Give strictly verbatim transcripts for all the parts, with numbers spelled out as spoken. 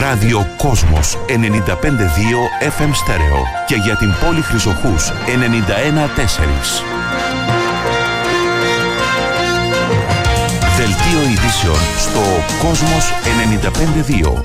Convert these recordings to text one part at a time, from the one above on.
ράδιο Κόσμος ενενήντα πέντε κόμμα δύο εφ εμ στέρεο και για την πόλη Χρυσοχούς ενενήντα ένα κόμμα τέσσερα. Δελτίο ειδήσεων στο Κόσμος ενενήντα πέντε κόμμα δύο.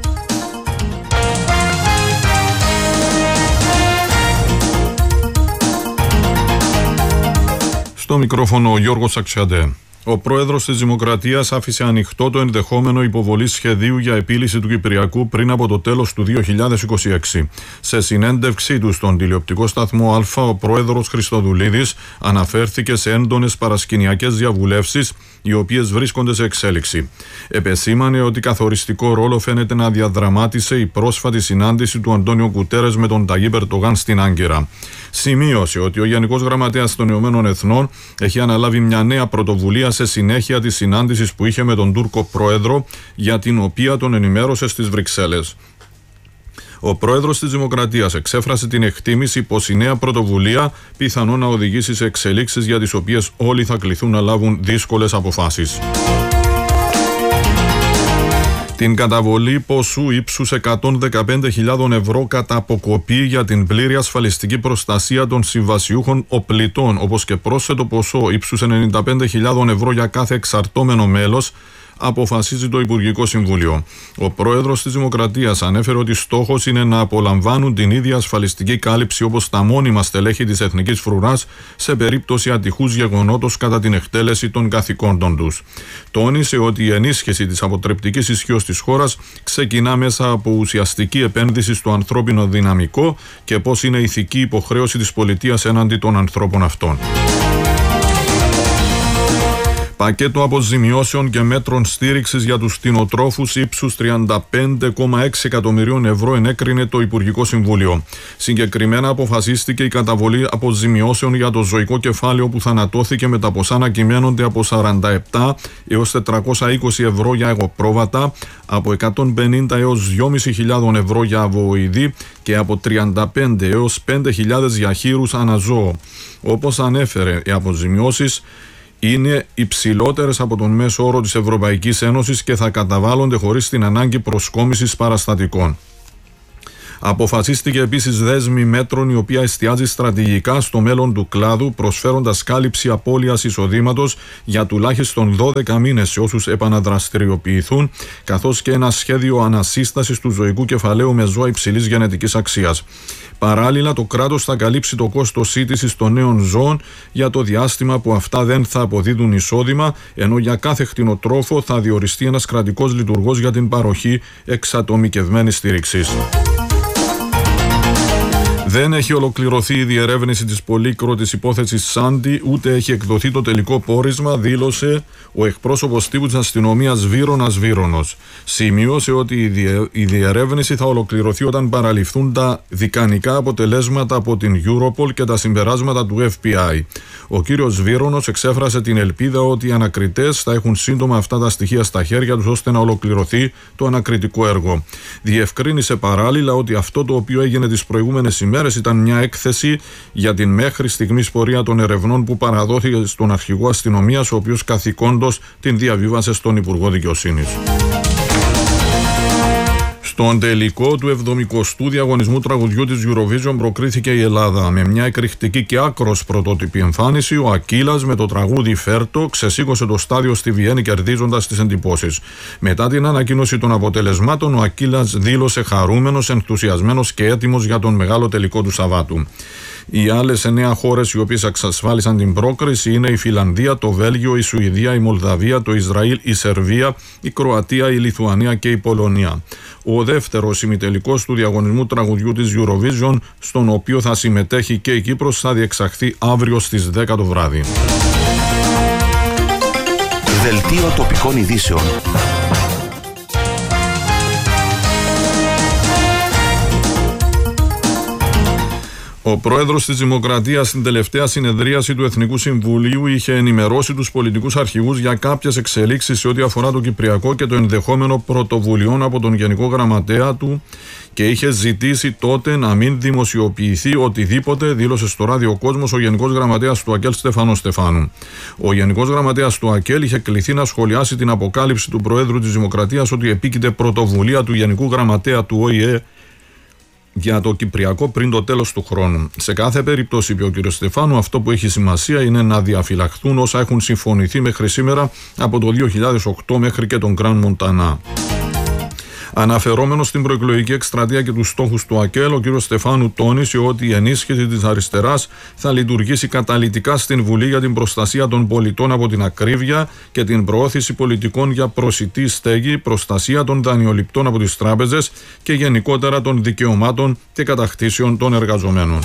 Στο μικρόφωνο ο Γιώργος Αξιαντέ. Ο πρόεδρος της Δημοκρατίας άφησε ανοιχτό το ενδεχόμενο υποβολής σχεδίου για επίλυση του Κυπριακού πριν από το τέλος του δύο χιλιάδες είκοσι έξι. Σε συνέντευξή του στον τηλεοπτικό σταθμό Α, ο πρόεδρος Χριστοδουλίδης αναφέρθηκε σε έντονες παρασκηνιακές διαβουλεύσεις, οι οποίες βρίσκονται σε εξέλιξη. Επεσήμανε ότι καθοριστικό ρόλο φαίνεται να διαδραμάτισε η πρόσφατη συνάντηση του Αντώνιο Κουτέρες με τον Ταγίπ Ερντογάν στην Άγκυρα. Σημείωσε ότι ο Γενικός Γραμματέας των Ηνωμένων Εθνών έχει αναλάβει μια νέα πρωτοβουλία σε συνέχεια της συνάντησης που είχε με τον Τούρκο πρόεδρο, για την οποία τον ενημέρωσε στις Βρυξέλλες. Ο πρόεδρος της Δημοκρατίας εξέφρασε την εκτίμηση πως η νέα πρωτοβουλία πιθανόν να οδηγήσει σε εξελίξεις για τις οποίες όλοι θα κληθούν να λάβουν δύσκολες αποφάσεις. Την καταβολή ποσού ύψους εκατόν δεκαπέντε χιλιάδες ευρώ κατά αποκοπή για την πλήρη ασφαλιστική προστασία των συμβασιούχων οπλιτών, όπως και πρόσθετο ποσό ύψους ενενήντα πέντε χιλιάδες ευρώ για κάθε εξαρτώμενο μέλος, αποφασίζει το Υπουργικό Συμβούλιο. Ο πρόεδρος της Δημοκρατίας ανέφερε ότι στόχος είναι να απολαμβάνουν την ίδια ασφαλιστική κάλυψη όπως τα μόνιμα στελέχη της Εθνικής Φρουράς σε περίπτωση ατυχούς γεγονότος κατά την εκτέλεση των καθηκόντων τους. Τόνισε ότι η ενίσχυση της αποτρεπτικής ισχύως της χώρας ξεκινά μέσα από ουσιαστική επένδυση στο ανθρώπινο δυναμικό και πως είναι ηθική υποχρέωση της πολιτείας έναντι των ανθρώπων αυτών. Πακέτο αποζημιώσεων και μέτρων στήριξης για τους κτηνοτρόφους ύψους τριάντα πέντε κόμμα έξι εκατομμυρίων ευρώ ενέκρινε το Υπουργικό Συμβούλιο. Συγκεκριμένα αποφασίστηκε η καταβολή αποζημιώσεων για το ζωικό κεφάλαιο που θανατώθηκε, με τα ποσά να κυμαίνονται από σαράντα επτά έως τετρακόσια είκοσι ευρώ για εγωπρόβατα, από εκατόν πενήντα έως δυόμισι χιλιάδες ευρώ για αβοοειδή και από τριάντα πέντε έως πέντε χιλιάδες για χείρους αναζώο. Όπως ανέφερε, οι αποζημιώσεις είναι υψηλότερες από τον μέσο όρο της Ευρωπαϊκής Ένωσης και θα καταβάλλονται χωρίς την ανάγκη προσκόμισης παραστατικών. Αποφασίστηκε επίσης δέσμη μέτρων η οποία εστιάζει στρατηγικά στο μέλλον του κλάδου, προσφέροντας κάλυψη απώλειας εισοδήματος για τουλάχιστον δώδεκα μήνες σε όσους επαναδραστηριοποιηθούν, καθώς και ένα σχέδιο ανασύστασης του ζωικού κεφαλαίου με ζώα υψηλής γενετικής αξίας. Παράλληλα, το κράτος θα καλύψει το κόστος σύντησης των νέων ζώων για το διάστημα που αυτά δεν θα αποδίδουν εισόδημα, ενώ για κάθε κτηνοτρόφο θα διοριστεί ένας κρατικός λειτουργός για την παροχή εξατομικευμένης στήριξης. Δεν έχει ολοκληρωθεί η διερεύνηση της πολύκροτης υπόθεσης Σάντι, ούτε έχει εκδοθεί το τελικό πόρισμα, δήλωσε ο εκπρόσωπος τύπου της αστυνομίας Βύρονας Βύρονος. Σημείωσε ότι η, διε, η διερεύνηση θα ολοκληρωθεί όταν παραληφθούν τα δικανικά αποτελέσματα από την Europol και τα συμπεράσματα του εφ μπι άι. Ο κύριος Βύρονος εξέφρασε την ελπίδα ότι οι ανακριτές θα έχουν σύντομα αυτά τα στοιχεία στα χέρια τους ώστε να ολοκληρωθεί το ανακριτικό έργο. Διευκρίνησε παράλληλα ότι αυτό το οποίο έγινε τις προηγούμενες ημέρες ήταν μια έκθεση για την μέχρι στιγμής πορεία των ερευνών που παραδόθηκε στον αρχηγό αστυνομίας, ο οποίος καθηκόντως την διαβίβασε στον Υπουργό Δικαιοσύνης. Στον τελικό του εβδομηκοστού διαγωνισμού τραγουδιού της Eurovision προκρίθηκε η Ελλάδα. Με μια εκρηκτική και άκρος πρωτότυπη εμφάνιση, ο Ακύλας με το τραγούδι Φέρτο ξεσήκωσε το στάδιο στη Βιέννη κερδίζοντας τις εντυπώσεις. Μετά την ανακοίνωση των αποτελεσμάτων, ο Ακύλας δήλωσε χαρούμενος, ενθουσιασμένος και έτοιμος για τον μεγάλο τελικό του Σαββάτου. Οι άλλες εννέα χώρες οι οποίες εξασφάλισαν την πρόκριση είναι η Φιλανδία, το Βέλγιο, η Σουηδία, η Μολδαβία, το Ισραήλ, η Σερβία, η Κροατία, η Λιθουανία και η Πολωνία. Ο δεύτερος ημιτελικός του διαγωνισμού τραγουδιού της Eurovision, στον οποίο θα συμμετέχει και η Κύπρος, θα διεξαχθεί αύριο στις δέκα το βράδυ. Δελτίο τοπικών ειδήσεων. Ο πρόεδρος της Δημοκρατίας στην τελευταία συνεδρίαση του Εθνικού Συμβουλίου είχε ενημερώσει τους πολιτικούς αρχηγούς για κάποιες εξελίξεις σε ό,τι αφορά το Κυπριακό και το ενδεχόμενο πρωτοβουλειών από τον Γενικό Γραμματέα του και είχε ζητήσει τότε να μην δημοσιοποιηθεί οτιδήποτε, δήλωσε στο Ράδιο Κόσμος ο Γενικός Γραμματέας του ΑΚΕΛ Στέφανος Στεφάνου. Ο Γενικός Γραμματέας του ΑΚΕΛ είχε κληθεί να σχολιάσει την αποκάλυψη του Προέδρου της Δημοκρατίας ότι επίκειται πρωτοβουλία του Γενικού Γραμματέα του Ο Η Ε για το Κυπριακό πριν το τέλος του χρόνου. Σε κάθε περίπτωση, είπε ο κ. Στεφάνου, αυτό που έχει σημασία είναι να διαφυλαχθούν όσα έχουν συμφωνηθεί μέχρι σήμερα από το δύο χιλιάδες οκτώ μέχρι και τον Γκραν Μοντανά. Αναφερόμενος στην προεκλογική εκστρατεία και τους στόχους του ΑΚΕΛ, ο κ. Στεφάνου τόνισε ότι η ενίσχυση της αριστεράς θα λειτουργήσει καταλυτικά στην Βουλή για την προστασία των πολιτών από την ακρίβεια και την προώθηση πολιτικών για προσιτή στέγη, προστασία των δανειοληπτών από τις τράπεζες και γενικότερα των δικαιωμάτων και κατακτήσεων των εργαζομένων.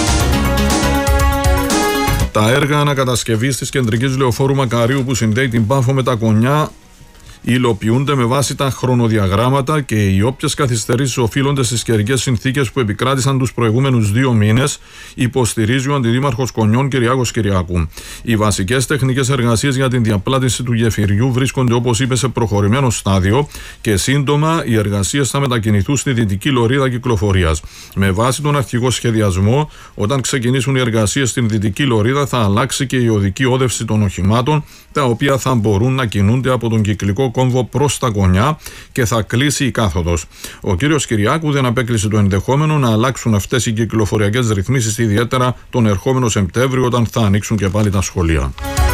Τα έργα ανακατασκευής της κεντρικής λεωφόρου Μακαρίου που συνδέει την Πάφο με τα Κονιά υλοποιούνται με βάση τα χρονοδιαγράμματα και οι όποιες καθυστερήσεις οφείλονται στις καιρικές συνθήκες που επικράτησαν τους προηγούμενους δύο μήνες, υποστηρίζει ο Αντιδήμαρχος Κονιών Κυριάκος Κυριάκου. Οι βασικές τεχνικές εργασίες για την διαπλάτηση του γεφυριού βρίσκονται, όπως είπε, σε προχωρημένο στάδιο και σύντομα οι εργασίες θα μετακινηθούν στη δυτική λωρίδα κυκλοφορίας. Με βάση τον αρχικό σχεδιασμό, όταν ξεκινήσουν οι εργασίες στην δυτική λωρίδα, θα αλλάξει και η οδική όδευση των οχημάτων, τα οποία θα μπορούν να κινούνται από τον κυκλικό κόμβο προς τα Κονιά και θα κλείσει η κάθοδος. Ο κύριος Κυριάκου δεν απέκλεισε το ενδεχόμενο να αλλάξουν αυτές οι κυκλοφοριακές ρυθμίσεις, ιδιαίτερα τον ερχόμενο Σεπτέμβριο, όταν θα ανοίξουν και πάλι τα σχολεία.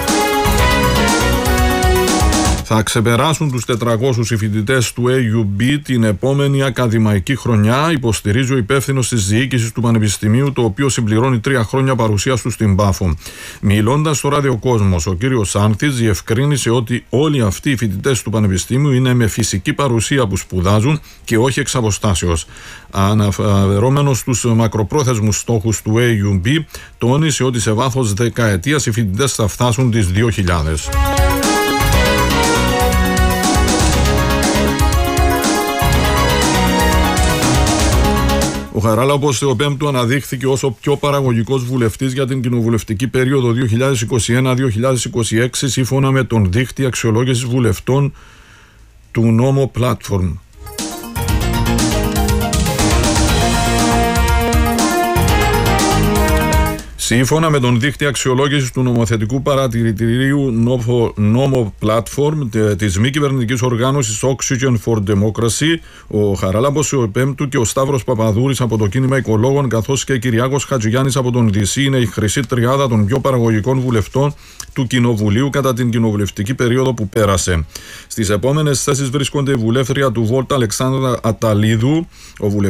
Θα ξεπεράσουν τους τετρακόσιους οι φοιτητές του έι γιου μπι την επόμενη ακαδημαϊκή χρονιά, υποστηρίζει ο υπεύθυνος της διοίκησης του Πανεπιστημίου, το οποίο συμπληρώνει τρία χρόνια παρουσίας του στην Πάφο. Μιλώντας στο Ράδιο Κόσμος, ο κύριος Σάνθης διευκρίνησε ότι όλοι αυτοί οι φοιτητές του Πανεπιστημίου είναι με φυσική παρουσία που σπουδάζουν και όχι εξ αποστάσεως. Αναφερόμενος στους μακροπρόθεσμους στόχους του έι γιου μπι, τόνισε ότι σε βάθος δεκαετίας οι φοιτητές θα φτάσουν τις δύο χιλιάδες. Ο Χαράλαμπος Θεοπέμπτου αναδείχθηκε ως ο πιο παραγωγικός βουλευτής για την κοινοβουλευτική περίοδο δύο χιλιάδες είκοσι ένα με δύο χιλιάδες είκοσι έξι, σύμφωνα με τον δείκτη αξιολόγησης βουλευτών του νόμο Platform. Σύμφωνα με τον δείκτη αξιολόγησης του νομοθετικού παρατηρητηρίου νόμο Platform της μη κυβερνητικής οργάνωσης Oxygen for Democracy, ο Χαράλαμπος Θεοπέμπτου και ο Σταύρος Παπαδούρης από το κίνημα Οικολόγων, καθώς και Κυριάκος Χατζηγιάννης από τον Δυσί είναι η χρυσή τριάδα των πιο παραγωγικών βουλευτών του Κοινοβουλίου κατά την κοινοβουλευτική περίοδο που πέρασε. Στις επόμενες θέσεις βρίσκονται η βουλεύτρια του Βόλτα Αλεξάνδρα Αταλίδου, ο